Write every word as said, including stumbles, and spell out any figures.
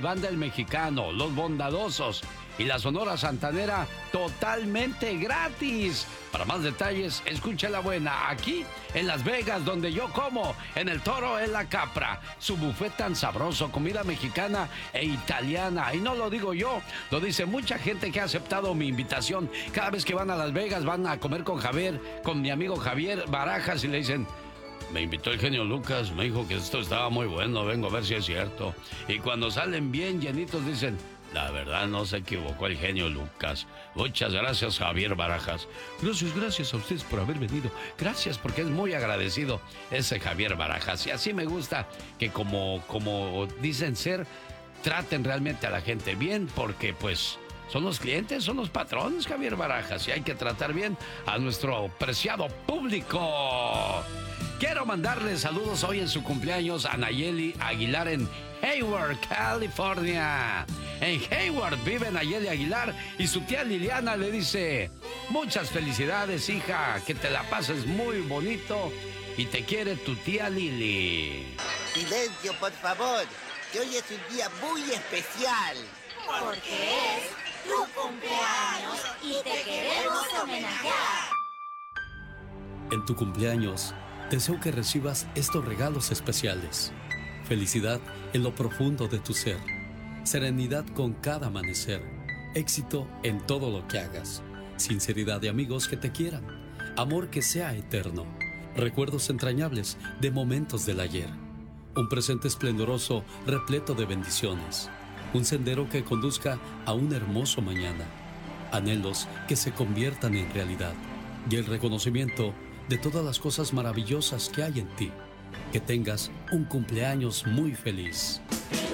Banda El Mexicano, Los Bondadosos y la Sonora Santanera totalmente gratis. Para más detalles, escucha la buena aquí en Las Vegas, donde yo como, en el Toro en la Capra. Su buffet tan sabroso, comida mexicana e italiana. Y no lo digo yo, lo dice mucha gente que ha aceptado mi invitación. Cada vez que van a Las Vegas, van a comer con Javier, con mi amigo Javier Barajas, y le dicen: me invitó el genio Lucas, me dijo que esto estaba muy bueno, vengo a ver si es cierto. Y cuando salen bien llenitos dicen: la verdad no se equivocó el genio Lucas. Muchas gracias, Javier Barajas. Gracias, gracias a ustedes por haber venido. Gracias, porque es muy agradecido ese Javier Barajas. Y así me gusta que como, como dicen ser, traten realmente a la gente bien, porque pues son los clientes, son los patrones, Javier Barajas, y hay que tratar bien a nuestro preciado público. Quiero mandarle saludos hoy en su cumpleaños a Nayeli Aguilar en Hayward, California. En Hayward vive Nayeli Aguilar y su tía Liliana le dice: muchas felicidades, hija, que te la pases muy bonito y te quiere tu tía Lili. Silencio, por favor, que hoy es un día muy especial. Porque es tu cumpleaños y te queremos homenajear. En tu cumpleaños, deseo que recibas estos regalos especiales. Felicidad en lo profundo de tu ser. Serenidad con cada amanecer. Éxito en todo lo que hagas. Sinceridad de amigos que te quieran. Amor que sea eterno. Recuerdos entrañables de momentos del ayer. Un presente esplendoroso repleto de bendiciones. Un sendero que conduzca a un hermoso mañana. Anhelos que se conviertan en realidad. Y el reconocimiento de todas las cosas maravillosas que hay en ti. Que tengas un cumpleaños muy feliz.